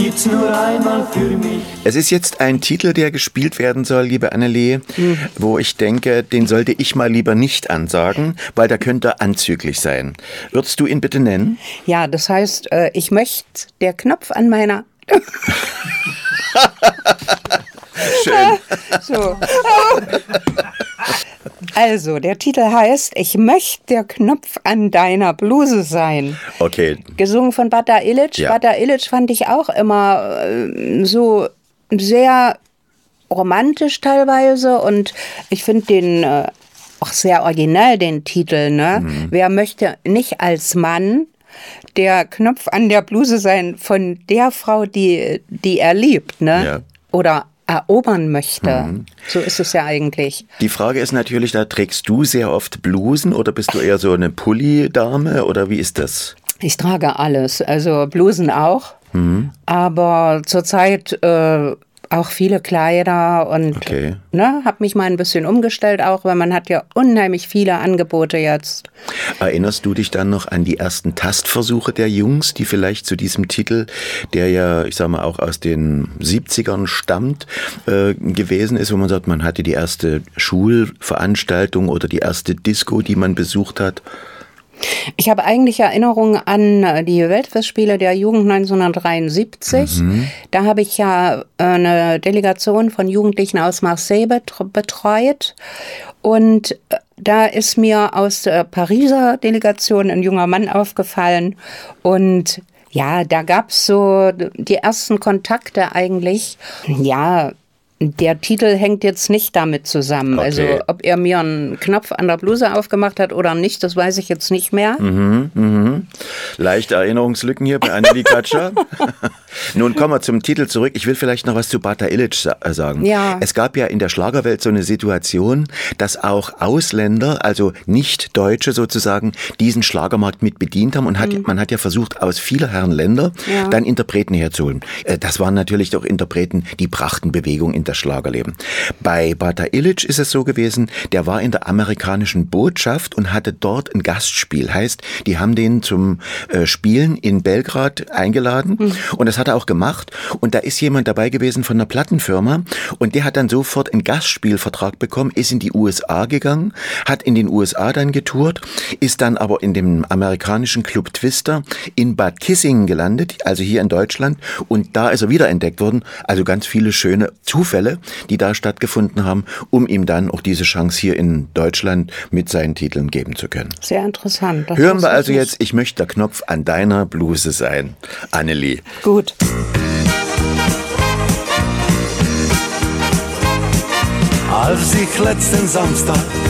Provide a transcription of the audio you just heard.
gibt's nur einmal für mich. Es ist jetzt ein Titel, der gespielt werden soll, liebe Annelie, wo ich denke, den sollte ich mal lieber nicht ansagen, weil der könnte anzüglich sein. Würdest du ihn bitte nennen? Ja, das heißt, ich möchte der Knopf an meiner... Schön. So. Also, der Titel heißt Ich möchte der Knopf an deiner Bluse sein. Okay. Gesungen von Bata Ilic. Ja. Bata Ilic fand ich auch immer so sehr romantisch teilweise und ich finde den auch sehr originell, den Titel. Ne? Wer möchte nicht als Mann der Knopf an der Bluse sein von der Frau, die er liebt, ne? Ja. Oder erobern möchte. So ist es ja eigentlich. Die Frage ist natürlich, da trägst du sehr oft Blusen oder bist du eher so eine Pulli-Dame oder wie ist das? Ich trage alles, also Blusen auch, aber zurzeit auch viele Kleider und Okay. habe mich mal ein bisschen umgestellt auch, weil man hat ja unheimlich viele Angebote jetzt. Erinnerst du dich dann noch an die ersten Tastversuche der Jungs, die vielleicht zu diesem Titel, der ja, ich sag mal, auch aus den 70ern stammt, gewesen ist, wo man sagt, man hatte die erste Schulveranstaltung oder die erste Disco, die man besucht hat? Ich habe eigentlich Erinnerungen an die Weltfestspiele der Jugend 1973. Da habe ich ja eine Delegation von Jugendlichen aus Marseille betreut. Und da ist mir aus der Pariser Delegation ein junger Mann aufgefallen. Und ja, da gab es so die ersten Kontakte eigentlich. Ja, der Titel hängt jetzt nicht damit zusammen. Okay. Also ob er mir einen Knopf an der Bluse aufgemacht hat oder nicht, das weiß ich jetzt nicht mehr. Leichte Erinnerungslücken hier bei Annelie Katscher. Nun kommen wir zum Titel zurück. Ich will vielleicht noch was zu Bata Ilic sagen. Ja. Es gab ja in der Schlagerwelt so eine Situation, dass auch Ausländer, also Nicht-Deutsche sozusagen, diesen Schlagermarkt mit bedient haben und man hat ja versucht, aus vieler Herren Länder dann Interpreten herzuholen. Das waren natürlich auch Interpreten, die brachten Bewegung in das Schlagerleben. Bei Bata Ilic ist es so gewesen, der war in der amerikanischen Botschaft und hatte dort ein Gastspiel. Heißt, die haben den zum Spielen in Belgrad eingeladen und das hat er auch gemacht. Und da ist jemand dabei gewesen von einer Plattenfirma und der hat dann sofort einen Gastspielvertrag bekommen, ist in die USA gegangen, hat in den USA dann getourt, ist dann aber in dem amerikanischen Club Twister in Bad Kissingen gelandet, also hier in Deutschland, und da ist er wiederentdeckt worden. Also ganz viele schöne Zufälle, die da stattgefunden haben, um ihm dann auch diese Chance hier in Deutschland mit seinen Titeln geben zu können. Sehr interessant. Das Hören wusste wir ich also nicht. jetzt, ich möchte der Knopf an deiner Bluse sein. Annelie. Gut. Als ich letzten Samstag